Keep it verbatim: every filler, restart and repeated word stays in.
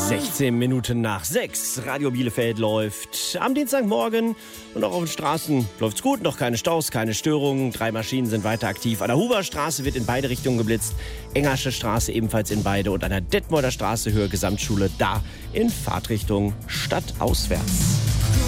sechzehn Minuten nach sechs. Radio Bielefeld läuft am Dienstagmorgen und auch auf den Straßen läuft's gut. Noch keine Staus, keine Störungen. Drei Maschinen sind weiter aktiv. An der Huberstraße wird in beide Richtungen geblitzt. Engersche Straße ebenfalls in beide. Und an der Detmolder Straße Höhe Gesamtschule da in Fahrtrichtung stadtauswärts.